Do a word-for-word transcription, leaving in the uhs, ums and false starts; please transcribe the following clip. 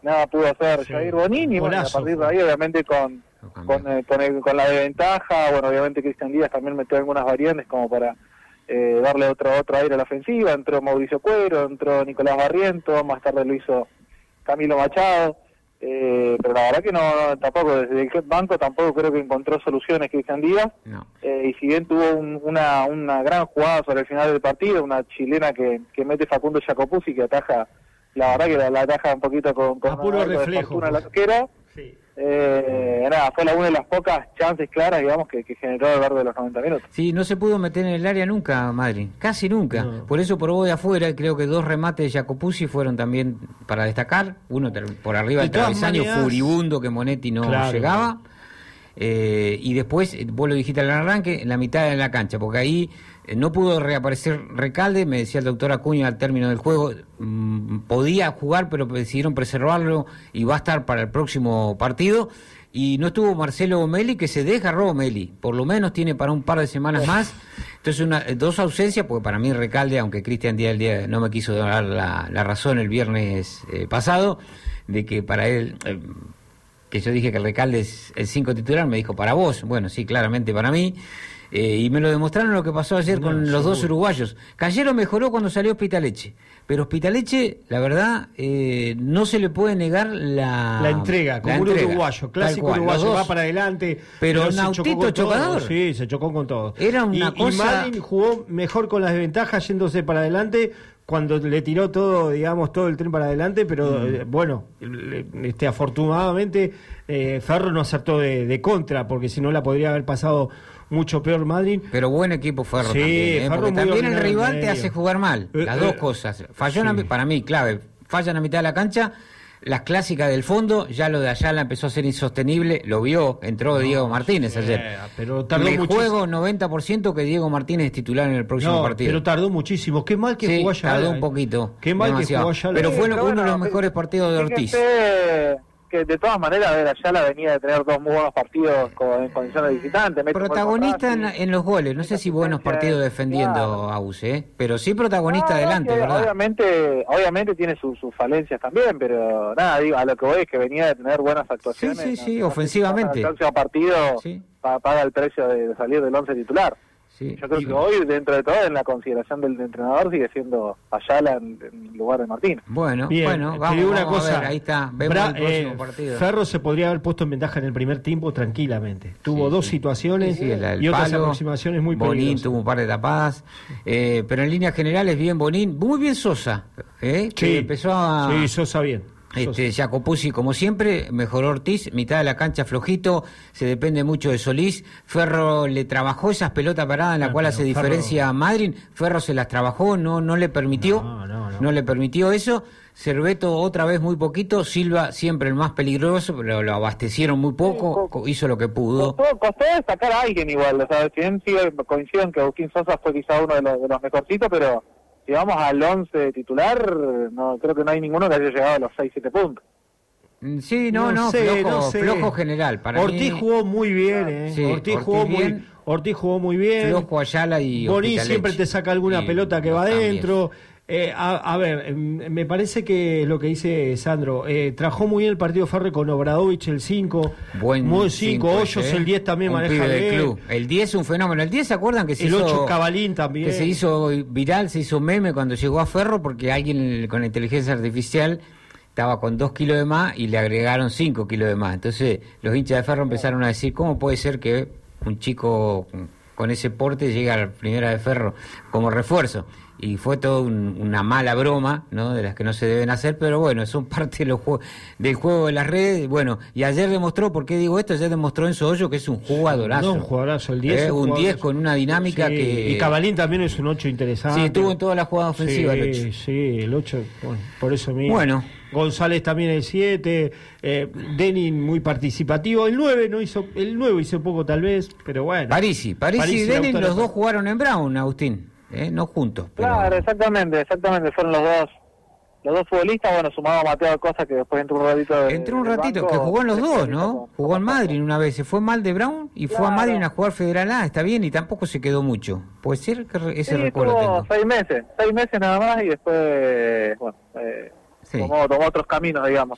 nada pudo hacer sí. Jair Bonini, y bueno, a partir de ahí obviamente con con, eh, con, el, con la desventaja, bueno, obviamente Cristian Díaz también metió algunas variantes como para eh, darle otro otro aire a la ofensiva. Entró Mauricio Cuero, entró Nicolás Barriento, más tarde lo hizo Camilo Machado, eh, pero la verdad que no, no tampoco desde el banco tampoco creo que encontró soluciones Cristian Díaz, no. eh, y si bien tuvo un, una una gran jugada sobre el final del partido, una chilena que, que mete Facundo Jacopuzzi, que ataja, la verdad que la, la ataja un poquito con, con a puro algo de reflejo, fortuna pues. la arquera. Sí. Eh, nada, fue la, una de las pocas chances claras, digamos, que, que generó el verde de los noventa minutos. Sí, no se pudo meter en el área nunca, Madrid, casi nunca. No. Por eso probó de afuera, creo que dos remates de Jacopuzzi fueron también para destacar. Uno por arriba del travesaño maneras, furibundo que Monetti no claro, llegaba. Eh, y después, vos lo dijiste al arranque, en la mitad de la cancha, porque ahí eh, no pudo reaparecer Recalde, me decía el doctor Acuña al término del juego, mmm, podía jugar, pero decidieron preservarlo y va a estar para el próximo partido. Y no estuvo Marcelo Meli, que se desgarró Meli, por lo menos tiene para un par de semanas más. Entonces, una, dos ausencias, porque para mí Recalde, aunque Cristian Díaz el día no me quiso dar la, la razón el viernes eh, pasado, de que para él... Eh, que yo dije que el Recalde es el cinco titular, me dijo, para vos. Bueno, sí, claramente para mí. Eh, y me lo demostraron lo que pasó ayer no, con los seguro. dos uruguayos. Cayero mejoró cuando salió Hospitaleche, pero Hospitaleche, la verdad, eh, no se le puede negar la... La entrega, como la un entrega, uruguayo, clásico uruguayo, va para adelante. Pero no un autito chocador. Todo. Sí, se chocó con todo. Era una y, cosa... Y Madrid jugó mejor con las desventajas yéndose para adelante, cuando le tiró todo, digamos, todo el tren para adelante, pero mm. eh, bueno, este afortunadamente eh, Ferro no acertó de, de contra, porque si no la podría haber pasado mucho peor Madrid. Pero buen equipo Ferro sí, también, ¿eh? Ferro Porque también el rival medio. te hace jugar mal, eh, las eh, dos cosas. Falló sí. una, para mí, clave, fallan a mitad de la cancha. Las clásicas del fondo, ya lo de Ayala empezó a ser insostenible, lo vio, entró no, Diego Martínez sí, ayer. Pero tardó Me muchísimo. juego noventa por ciento que Diego Martínez es titular en el próximo no, partido. Pero tardó muchísimo, qué mal que sí, jugó Ayala. Tardó un poquito. Qué mal demasiado. que jugó Ayala. Pero fue sí, uno bueno, de los mejores partidos de Ortiz. Fíjense que de todas maneras, a ver, Ayala venía de tener dos muy buenos partidos con, en condiciones de visitante. Protagonista en, en los goles, no sé si buenos partidos defendiendo claro. a U C, ¿eh? Pero sí protagonista no, adelante, no, ¿verdad? Obviamente, obviamente tiene sus su falencias también, pero nada, digo, a lo que voy es que venía de tener buenas actuaciones. Sí, sí, sí, no, ofensivamente. El próximo partido sí. paga el precio de salir del once titular. Sí. Yo creo y, que hoy, dentro de todo, en la consideración del entrenador, sigue siendo Ayala en, en lugar de Martínez. Bueno, bien, bueno, vamos, una vamos cosa, a ver, ahí está, vemos Bra el próximo eh, partido. Ferro se podría haber puesto en ventaja en el primer tiempo tranquilamente. Tuvo sí, dos sí. situaciones sí, sí, el, el y otras palo, aproximaciones muy peligrosas. peligrosas. Bonín tuvo un par de tapadas, eh, pero en líneas generales bien Bonín, muy bien Sosa, ¿eh? Sí, que empezó a... sí, Sosa bien. Este, Jacopuzzi, como siempre, mejoró Ortiz, mitad de la cancha flojito, se depende mucho de Solís. Ferro le trabajó esas pelotas paradas en la no, cual hace Ferro... diferencia a Madrid. Ferro se las trabajó, no no le permitió, no, no, no. no le permitió eso. Cerveto otra vez muy poquito, Silva siempre el más peligroso, pero lo abastecieron muy poco, sí, hizo lo que pudo. Costó, costó destacar a alguien igual, o sea, si bien sí coincido en que Agustín Sosa fue quizá uno de los, de los mejorcitos, pero... Si vamos al once titular, no creo que no hay ninguno que haya llegado a los seis siete puntos. Sí, no, no, no, sé, flojo, no sé. flojo general. Para Ortiz mí... jugó muy bien, ¿eh? Sí, Ortiz, Ortiz jugó bien, muy, Ortiz jugó muy bien. Flojo Ayala y Bonín siempre te saca alguna y pelota que va adentro. Eh, a, a ver, me parece que lo que dice Sandro, eh, trabajó muy bien el partido Ferro con Obradovich el cinco, buen muy cinco, Hoyos ¿eh? el diez también un maneja del bien. Club. El diez es un fenómeno. El diez, ¿se acuerdan que se el hizo? El ocho Cabalín también. Que se hizo viral, se hizo meme cuando llegó a Ferro porque alguien con inteligencia artificial estaba con dos kilos de más y le agregaron cinco kilos de más. Entonces los hinchas de Ferro empezaron a decir, ¿cómo puede ser que un chico con ese porte llegue a la primera de Ferro como refuerzo? Y fue toda un, una mala broma, ¿no? De las que no se deben hacer, pero bueno, son parte de los juegos, del juego de las redes. Bueno, y ayer demostró, ¿por qué digo esto? Ayer demostró Enzo Hoyo que es un jugadorazo. No, un jugadorazo, el diez. Eh, un diez con una dinámica sí, que... Y Cabalín también es un ocho interesante. Sí, estuvo en todas las jugadas ofensivas sí, el ocho. Sí, el ocho, bueno, por eso mismo. Bueno. González también el siete, eh, Denin muy participativo, el nueve no hizo, el nueve hizo poco tal vez, pero bueno. Parisi, Parisi, Parisi y Denin, los dos jugaron en Brown, Agustín. Eh, no juntos. Pero... Claro, exactamente, exactamente, fueron los dos los dos futbolistas, bueno, sumado a Mateo Acosta, que después entró un ratito de, entró un ratito, banco, que jugó en los dos, ¿no? Jugó en Madrid una vez, se fue mal de Brown y claro. fue a Madrid a jugar Federal A, está bien, y tampoco se quedó mucho. Puede ser que ese sí, recuerdo tengo. seis meses, seis meses nada más, y después, bueno, eh, sí. tomó, tomó otros caminos, digamos.